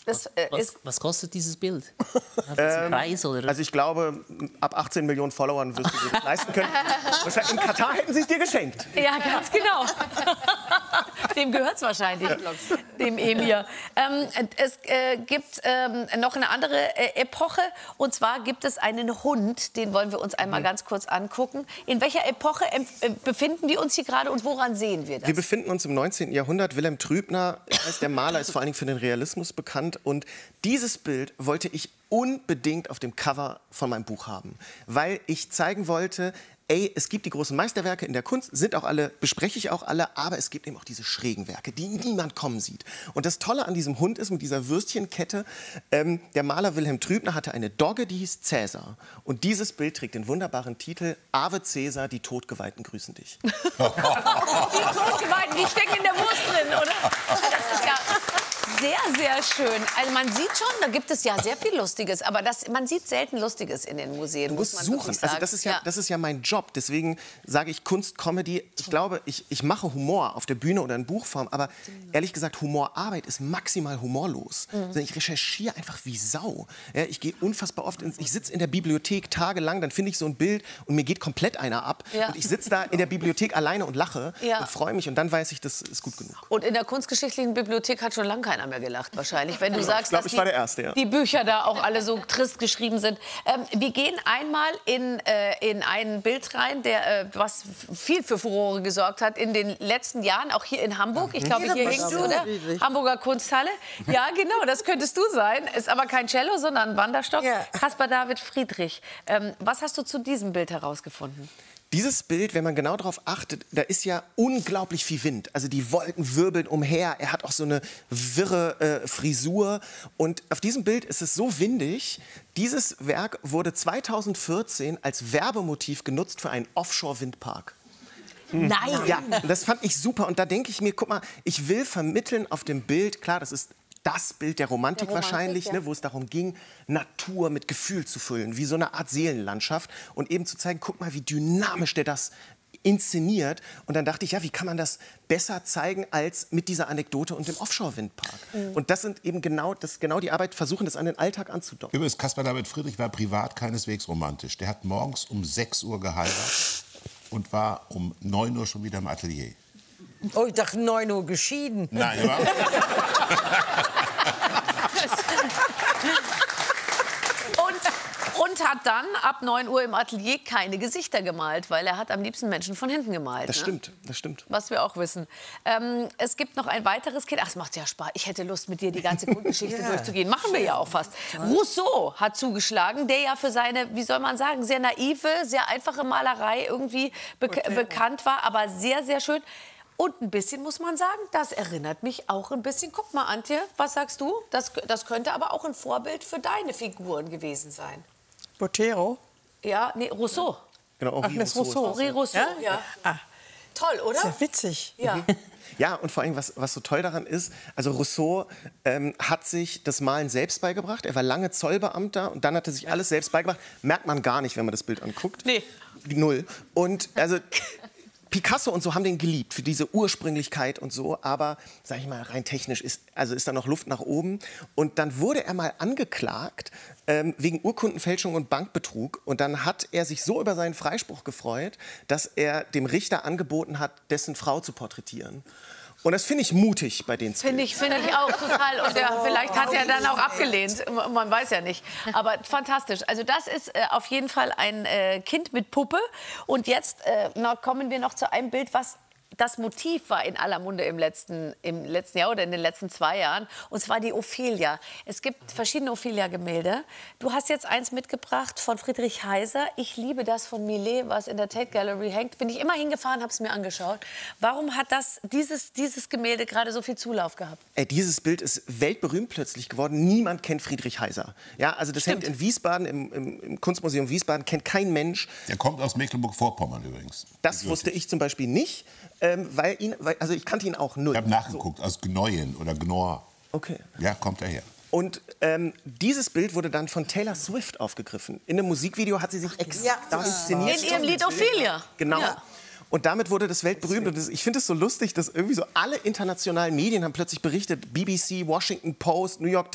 Was kostet dieses Bild? Hat das einen Preis, oder? Also ich glaube, ab 18 Millionen Followern wirst du dir das leisten können. Wahrscheinlich in Katar hätten sie es dir geschenkt. Ja, ganz genau. Dem gehört es wahrscheinlich, dem Emir. Es gibt noch eine andere Epoche. Und zwar gibt es einen Hund, den wollen wir uns einmal ganz kurz angucken. In welcher Epoche befinden wir uns hier gerade und woran sehen wir das? Wir befinden uns im 19. Jahrhundert. Wilhelm Trübner, als der Maler, ist vor allen Dingen für den Realismus bekannt. Und dieses Bild wollte ich unbedingt auf dem Cover von meinem Buch haben, weil ich zeigen wollte, ey, es gibt die großen Meisterwerke in der Kunst, sind auch alle, bespreche ich auch alle, aber es gibt eben auch diese schrägen Werke, die niemand kommen sieht. Und das Tolle an diesem Hund ist, mit dieser Würstchenkette, der Maler Wilhelm Trübner hatte eine Dogge, die hieß Cäsar. Und dieses Bild trägt den wunderbaren Titel Ave Cäsar, die Todgeweihten grüßen dich. Die Todgeweihten, die stecken in der Wurst drin, oder? Das ist ja sehr, sehr schön. Also man sieht schon, da gibt es ja sehr viel Lustiges, aber man sieht selten Lustiges in den Museen. Du musst suchen. Also das ist ja mein Job. Deswegen sage ich Kunst, Comedy. Ich glaube, ich mache Humor auf der Bühne oder in Buchform, aber ehrlich gesagt, Humorarbeit ist maximal humorlos. Also ich recherchiere einfach wie Sau. Ja, ich gehe unfassbar oft, ich sitze in der Bibliothek tagelang, dann finde ich so ein Bild und mir geht komplett einer ab. Ja. Und ich sitze da in der Bibliothek alleine und lache und freue mich und dann weiß ich, das ist gut genug. Und in der kunstgeschichtlichen Bibliothek hat schon lange keiner mehr gelacht, wahrscheinlich, wenn du sagst, ich war der Erste, die Bücher da auch alle so trist geschrieben sind. Wir gehen einmal in ein Bild rein, was viel für Furore gesorgt hat in den letzten Jahren, auch hier in Hamburg. Ich glaube, hier hängt es, oder? Hamburger Kunsthalle. Ja, genau, das könntest du sein. Ist aber kein Cello, sondern ein Wanderstock. Ja. Caspar David Friedrich. Was hast du zu diesem Bild herausgefunden? Dieses Bild, wenn man genau darauf achtet, da ist ja unglaublich viel Wind. Also die Wolken wirbeln umher. Er hat auch so eine wirre Frisur. Und auf diesem Bild ist es so windig. Dieses Werk wurde 2014 als Werbemotiv genutzt für einen Offshore-Windpark. Nein! Ja, das fand ich super. Und da denke ich mir, guck mal, ich will vermitteln auf dem Bild, klar, das ist das Bild der Romantik wahrscheinlich, ja. Ne, wo es darum ging, Natur mit Gefühl zu füllen, wie so eine Art Seelenlandschaft und eben zu zeigen, guck mal, wie dynamisch der das inszeniert. Und dann dachte ich, ja, wie kann man das besser zeigen als mit dieser Anekdote und dem Offshore-Windpark? Und das sind eben genau die Arbeit, versuchen das an den Alltag anzudocken. Übrigens, Caspar David Friedrich war privat keineswegs romantisch. Der hat morgens um 6 Uhr geheiratet und war um 9 Uhr schon wieder im Atelier. Oh, ich dachte 9 Uhr geschieden. Nein, überhaupt Und hat dann ab 9 Uhr im Atelier keine Gesichter gemalt, weil er hat am liebsten Menschen von hinten gemalt. Das stimmt, das stimmt. Was wir auch wissen. Es gibt noch ein weiteres Kind. Ach, es macht ja Spaß. Ich hätte Lust, mit dir die ganze Kunstgeschichte durchzugehen. Machen wir ja auch fast. Rousseau hat zugeschlagen, der ja für seine, wie soll man sagen, sehr naive, sehr einfache Malerei irgendwie bekannt war, aber sehr, sehr schön. Und ein bisschen muss man sagen, das erinnert mich auch ein bisschen. Guck mal, Antje, was sagst du? Das könnte aber auch ein Vorbild für deine Figuren gewesen sein. Botero? Ja, nee, Rousseau. Genau, Henri Rousseau. Henri Rousseau, ja. Ah. Toll, oder? Sehr witzig. Ja. Ja, und vor allem, was so toll daran ist, also Rousseau hat sich das Malen selbst beigebracht. Er war lange Zollbeamter und dann hat er sich alles selbst beigebracht. Merkt man gar nicht, wenn man das Bild anguckt. Nee. Null. Und also Picasso und so haben den geliebt für diese Ursprünglichkeit und so, aber sag ich mal rein technisch ist da noch Luft nach oben und dann wurde er mal angeklagt wegen Urkundenfälschung und Bankbetrug und dann hat er sich so über seinen Freispruch gefreut, dass er dem Richter angeboten hat, dessen Frau zu porträtieren. Und das finde ich mutig bei den zwei. Finde ich auch total. Und vielleicht hat er dann auch abgelehnt. Man weiß ja nicht. Aber fantastisch. Also das ist auf jeden Fall ein Kind mit Puppe. Und jetzt kommen wir noch zu einem Bild, was das Motiv war in aller Munde im letzten Jahr oder in den letzten 2 Jahren. Und zwar die Ophelia. Es gibt verschiedene Ophelia-Gemälde. Du hast jetzt eins mitgebracht von Friedrich Heiser. Ich liebe das von Millet, was in der Tate Gallery hängt. Bin ich immer hingefahren, habe es mir angeschaut. Warum hat dieses Gemälde gerade so viel Zulauf gehabt? Dieses Bild ist weltberühmt plötzlich geworden. Niemand kennt Friedrich Heiser. Ja, also das hängt in Wiesbaden, im Kunstmuseum Wiesbaden, kennt kein Mensch. Der kommt aus Mecklenburg-Vorpommern übrigens. Das wusste ich zum Beispiel nicht. Also ich kannte ihn auch null. Ich habe nachgeguckt, aus Gnoien oder Gnor. Okay. Ja, kommt er her. Und dieses Bild wurde dann von Taylor Swift aufgegriffen. In einem Musikvideo hat sie sich extra inszeniert. In ihrem Lied Ophelia. Genau. Ja. Und damit wurde das weltberühmt. Und ich finde es so lustig, dass irgendwie so alle internationalen Medien haben plötzlich berichtet. BBC, Washington Post, New York